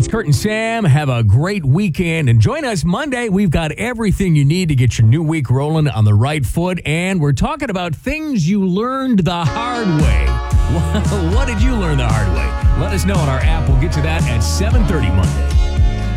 It's Kurt and Sam. Have a great weekend. And join us Monday. We've got everything you need to get your new week rolling on the right foot. And we're talking about things you learned the hard way. What did you learn the hard way? Let us know on our app. We'll get to that at 7:30 Monday.